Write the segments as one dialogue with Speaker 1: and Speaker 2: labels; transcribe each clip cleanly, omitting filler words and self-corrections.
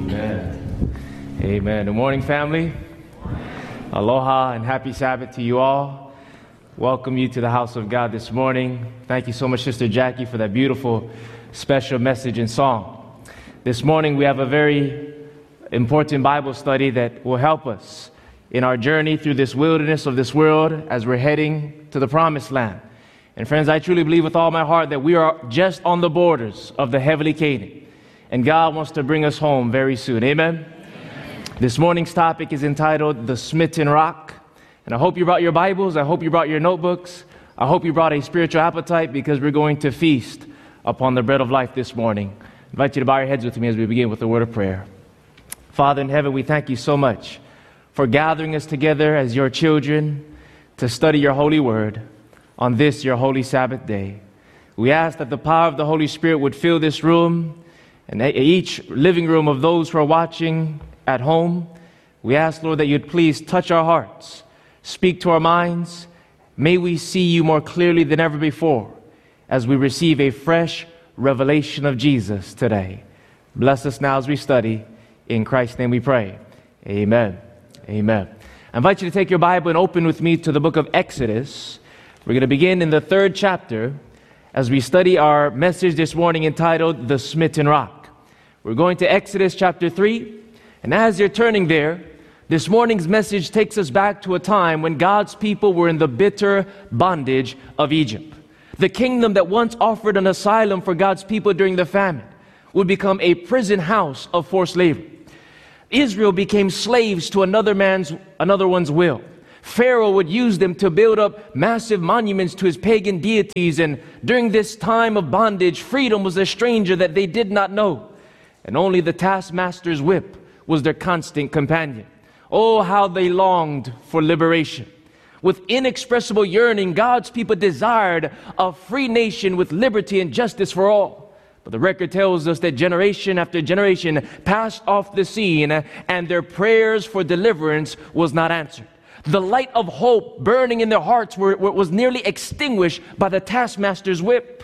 Speaker 1: Amen. Amen. Good morning, family. Aloha and happy Sabbath to you all. Welcome you to the house of God this morning. Thank you so much, Sister Jackie, for that beautiful, special message and song. This morning we have a very important Bible study that will help us in our journey through this wilderness of this world as we're heading to the promised land. And friends, I truly believe with all my heart that we are just on the borders of the heavenly Canaan. And God wants to bring us home very soon. Amen? This morning's topic is entitled The Smitten Rock. And I hope you brought your Bibles. I hope you brought your notebooks. I hope you brought a spiritual appetite because we're going to feast upon the bread of life this morning. I invite you to bow your heads with me as we begin with a word of prayer. Father in heaven, we thank you so much for gathering us together as your children to study your holy word on this, your holy Sabbath day. We ask that the power of the Holy Spirit would fill this room and each living room of those who are watching at home. We ask, Lord, that you'd please touch our hearts, speak to our minds. May we see you more clearly than ever before as we receive a fresh revelation of Jesus today. Bless us now as we study. In Christ's name we pray. Amen. Amen. I invite you to take your Bible and open with me to the book of Exodus. We're going to begin in the 3rd chapter as we study our message this morning entitled The Smitten Rock. We're going to Exodus chapter 3, and as you're turning there, this morning's message takes us back to a time when God's people were in the bitter bondage of Egypt. The kingdom that once offered an asylum for God's people during the famine would become a prison house of forced labor. Israel became slaves to another one's will. Pharaoh would use them to build up massive monuments to his pagan deities, and during this time of bondage, freedom was a stranger that they did not know. And only the taskmaster's whip was their constant companion. Oh, how they longed for liberation. With inexpressible yearning, God's people desired a free nation with liberty and justice for all. But the record tells us that generation after generation passed off the scene, and their prayers for deliverance was not answered. The light of hope burning in their hearts was nearly extinguished by the taskmaster's whip.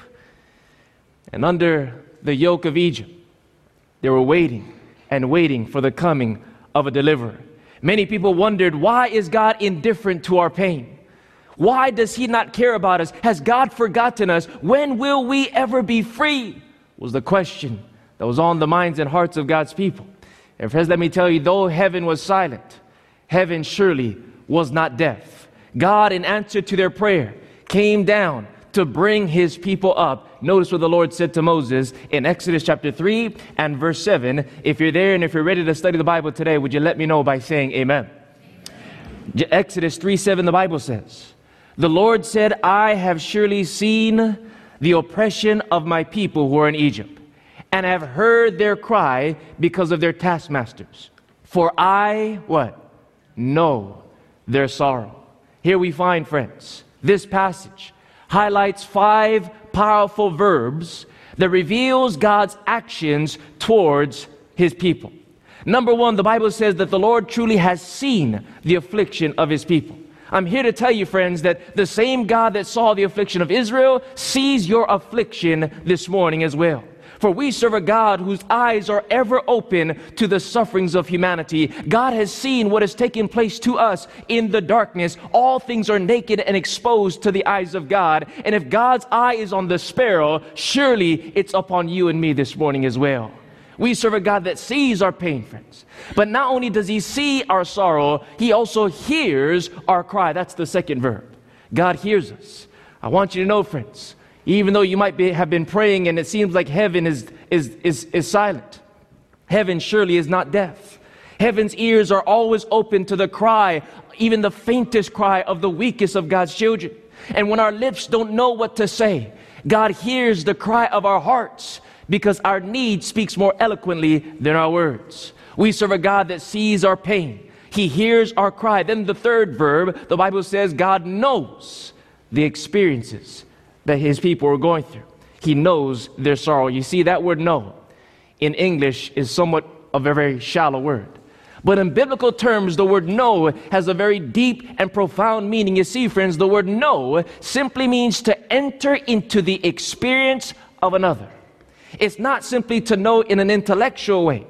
Speaker 1: And under the yoke of Egypt, they were waiting and waiting for the coming of a deliverer. Many people wondered, why is God indifferent to our pain? Why does he not care about us? Has God forgotten us? When will we ever be free? Was the question that was on the minds and hearts of God's people. And friends, let me tell you, though heaven was silent, heaven surely was not deaf. God, in answer to their prayer, came down to bring his people up. Notice what the Lord said to Moses in Exodus chapter 3 and verse 7. If you're there and if you're ready to study the Bible today, would you let me know by saying amen? Exodus 3:7, the Bible says, "The Lord said, I have surely seen the oppression of my people who are in Egypt, and have heard their cry because of their taskmasters. For I," what? "Know their sorrow." Here we find, friends, this passage highlights 5 powerful verbs that reveals God's actions towards his people. Number 1, the Bible says that the Lord truly has seen the affliction of his people. I'm here to tell you, friends, that the same God that saw the affliction of Israel sees your affliction this morning as well. For we serve a God whose eyes are ever open to the sufferings of humanity. God has seen what has taken place to us in the darkness. All things are naked and exposed to the eyes of God. And if God's eye is on the sparrow, surely it's upon you and me this morning as well. We serve a God that sees our pain, friends. But not only does he see our sorrow, he also hears our cry. That's the second verb. God hears us. I want you to know, friends, even though you might have been praying and it seems like heaven is silent, heaven surely is not deaf. Heaven's ears are always open to the cry, even the faintest cry of the weakest of God's children. And when our lips don't know what to say, God hears the cry of our hearts because our need speaks more eloquently than our words. We serve a God that sees our pain. He hears our cry. Then the third verb, the Bible says God knows the experiences that his people are going through. He knows their sorrow. You see, that word know in English is somewhat of a very shallow word. But in biblical terms, the word know has a very deep and profound meaning. You see, friends, the word know simply means to enter into the experience of another. It's not simply to know in an intellectual way,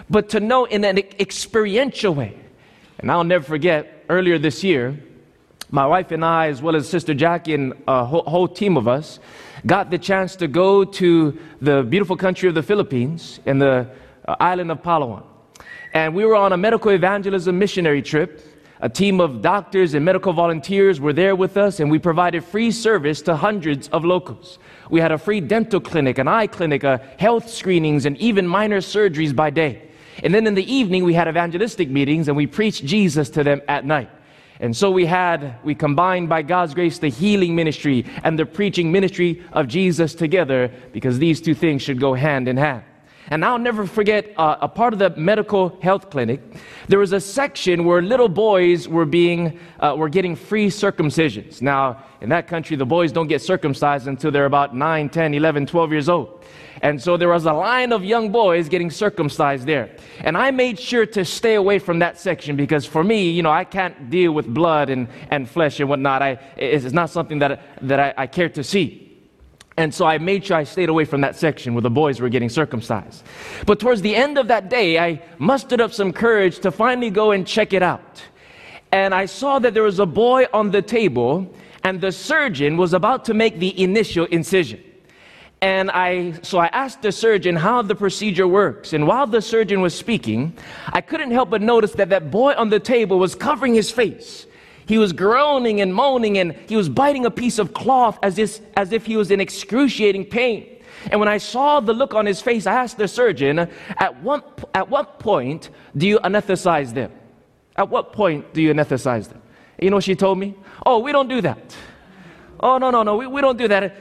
Speaker 1: but to know in an experiential way. And I'll never forget, earlier this year, my wife and I, as well as Sister Jackie and a whole team of us, got the chance to go to the beautiful country of the Philippines and the island of Palawan. And we were on a medical evangelism missionary trip. A team of doctors and medical volunteers were there with us, and we provided free service to hundreds of locals. We had a free dental clinic, an eye clinic, health screenings, and even minor surgeries by day. And then in the evening, we had evangelistic meetings, and we preached Jesus to them at night. And so we combined, by God's grace, the healing ministry and the preaching ministry of Jesus together, because these two things should go hand in hand. And I'll never forget, a part of the medical health clinic, there was a section where little boys were getting free circumcisions. Now, in that country, the boys don't get circumcised until they're about 9, 10, 11, 12 years old. And so there was a line of young boys getting circumcised there. And I made sure to stay away from that section, because for me, I can't deal with blood and flesh and whatnot. It's not something that I care to see. And so I made sure I stayed away from that section where the boys were getting circumcised. But towards the end of that day, I mustered up some courage to finally go and check it out. And I saw that there was a boy on the table, and the surgeon was about to make the initial incision. And so I asked the surgeon how the procedure works. And while the surgeon was speaking, I couldn't help but notice that that boy on the table was covering his face. He was groaning and moaning, and he was biting a piece of cloth as if he was in excruciating pain. And when I saw the look on his face, I asked the surgeon, at what point do you anesthetize them? At what point do you anesthetize them? You know what she told me? Oh, we don't do that. Oh, no, we don't do that.